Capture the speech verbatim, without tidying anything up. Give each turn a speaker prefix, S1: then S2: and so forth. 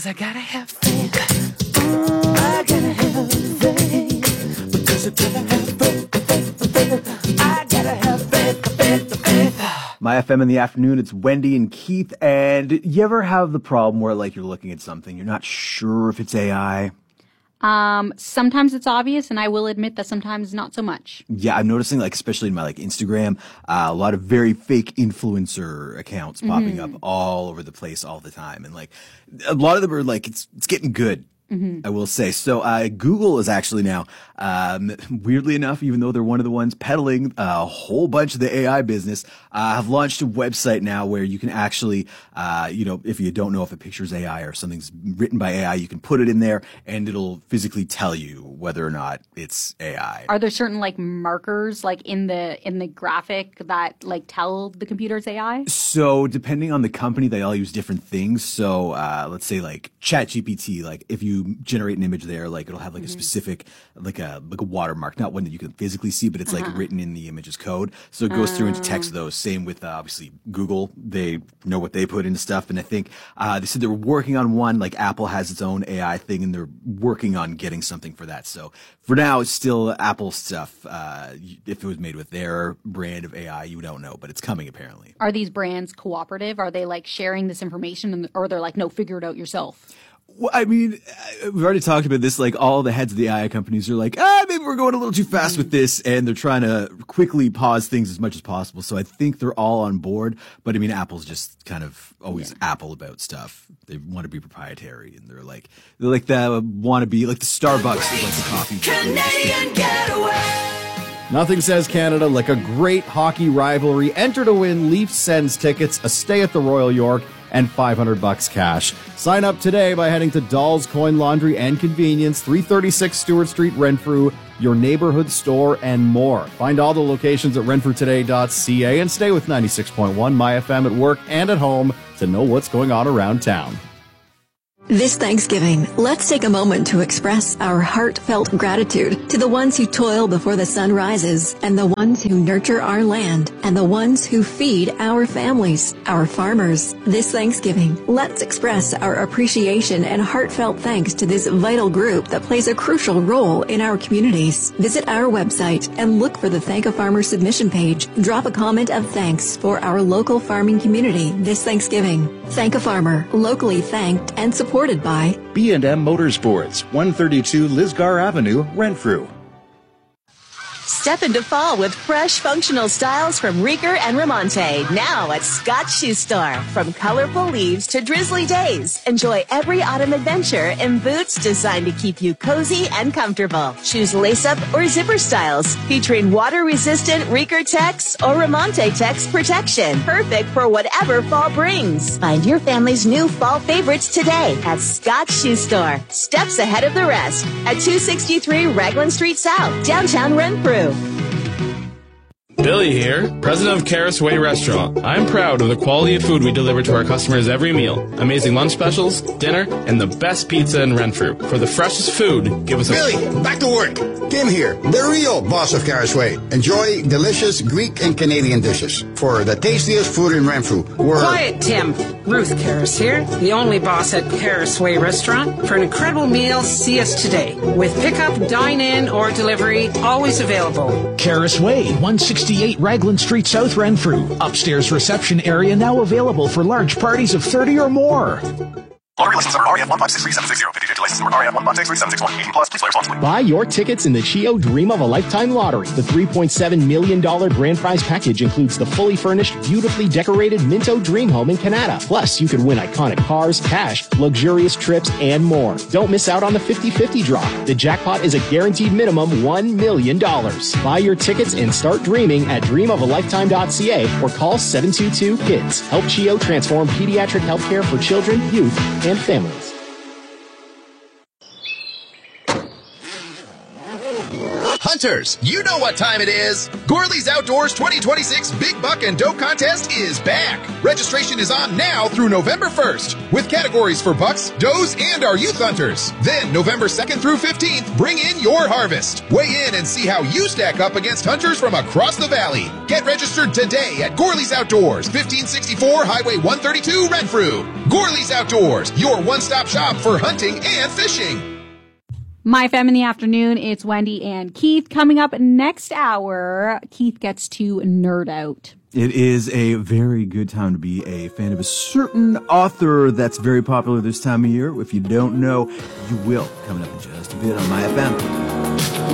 S1: Because I gotta have faith. I gotta have faith. Because I gotta have faith. I gotta have faith, faith, faith.
S2: My F M in the afternoon, it's Wendy and Keith. And you ever have the problem where, like, you're looking at something, you're not sure if it's A I?
S3: Um, sometimes it's obvious, and I will admit that sometimes not so much.
S2: Yeah, I'm noticing, like, especially in my, like, Instagram, uh, a lot of very fake influencer accounts popping
S3: Mm-hmm.
S2: up all over the place all the time. And, like, a lot of them are, like, it's it's getting good.
S3: Mm-hmm.
S2: I will say. So uh, Google is actually now, um, weirdly enough, even though they're one of the ones peddling a whole bunch of the A I business, uh, have launched a website now where you can actually, uh, you know, if you don't know if a picture's A I or something's written by A I, you can put it in there and it'll physically tell you whether or not it's A I.
S3: Are there certain like markers like in the in the graphic that like tell the computer's A I?
S2: So depending on the company, they all use different things. So uh, let's say like ChatGPT, like if you generate an image there, like it'll have like mm-hmm. a specific, like a like a watermark, not one that you can physically see, but it's uh-huh. like written in the image's code. So it goes um. through and detects those. Same with uh, obviously Google, they know what they put into stuff. And I think uh, they said they were working on one. Like Apple has its own A I thing, and they're working on getting something for that. So for now, it's still Apple stuff. Uh, if it was made with their brand of A I, you don't know, but it's coming apparently.
S3: Are these brands cooperative? Are they like sharing this information, or they're like, no, figure it out yourself?
S2: Well, I mean, we've already talked about this. Like, all the heads of the A I companies are like, ah, maybe we're going a little too fast with this, and they're trying to quickly pause things as much as possible. So I think they're all on board. But I mean, Apple's just kind of always yeah. Apple about stuff. They want to be proprietary, and they're like, they're like the want to be like the Starbucks, like the coffee.
S1: Canadian Getaway.
S4: Nothing says Canada like a great hockey rivalry. Enter to win Leafs Sens tickets, a stay at the Royal York, and five hundred bucks cash. Sign up today by heading to Doll's Coin Laundry and Convenience, three thirty-six Stewart Street, Renfrew, your neighborhood store, and more. Find all the locations at renfrew today dot c a and stay with ninety-six point one My F M at work and at home to know what's going on around town.
S5: This Thanksgiving, let's take a moment to express our heartfelt gratitude to the ones who toil before the sun rises, and the ones who nurture our land, and the ones who feed our families, our farmers. This Thanksgiving, let's express our appreciation and heartfelt thanks to this vital group that plays a crucial role in our communities. Visit our website and look for the Thank a Farmer submission page. Drop a comment of thanks for our local farming community this Thanksgiving. Thank a Farmer, locally thanked and supported. Supported by
S6: B and M Motorsports, one thirty-two Lisgar Avenue, Renfrew.
S7: Step into fall with fresh, functional styles from Rieger and Ramonte. Now at Scott's Shoe Store. From colorful leaves to drizzly days, enjoy every autumn adventure in boots designed to keep you cozy and comfortable. Choose lace-up or zipper styles featuring water-resistant Rieger Tex or Ramonte Tex protection. Perfect for whatever fall brings. Find your family's new fall favorites today at Scott's Shoe Store. Steps ahead of the rest at two sixty-three Raglan Street South, downtown Renfrew.
S8: Billy here, president of Caris Way Restaurant. I'm proud of the quality of food we deliver to our customers every meal. Amazing lunch specials, dinner, and the best pizza in Renfrew. For the freshest food, give us a...
S9: Billy, back to work. Tim here, the real boss of Caris Way. Enjoy delicious Greek and Canadian dishes. For the tastiest food in Renfrew, we're...
S10: Quiet, Tim. Ruth Caris here, the only boss at Caris Way Restaurant. For an incredible meal, see us today. With pickup, dine-in, or delivery, always available.
S11: Caris Way, one sixty-eight Raglan Street, South Renfrew. Upstairs reception area now available for large parties of thirty or more.
S12: Lottery license number R E F one five six three seven six zero. fifty-fifty license number R E F one five six three seven six one. eighteen plus. Please play responsibly.
S13: Buy your tickets in the Chio Dream of a Lifetime Lottery. The three point seven million dollars grand prize package includes the fully furnished, beautifully decorated Minto Dream Home in Canada. Plus, you can win iconic cars, cash, luxurious trips, and more. Don't miss out on the fifty-fifty draw. The jackpot is a guaranteed minimum one million dollars. Buy your tickets and start dreaming at dream of a lifetime dot c a or call seven two two KIDS. Help Chio transform pediatric healthcare for children, youth, and families.
S14: Hunters, you know what time it is. Gourley's Outdoors twenty twenty-six Big Buck and Doe Contest is back. Registration is on now through November first, with categories for bucks, does, and our youth hunters. Then, November second through fifteenth, bring in your harvest. Weigh in and see how you stack up against hunters from across the valley. Get registered today at Gourley's Outdoors, fifteen sixty-four Highway one thirty-two, Renfrew. Gourley's Outdoors, your one-stop shop for hunting and fishing.
S3: My Femme in the Afternoon, it's Wendy and Keith. Coming up next hour, Keith gets to nerd out.
S2: It is a very good time to be a fan of a certain author that's very popular this time of year. If you don't know, you will. Coming up in just a bit on My F M.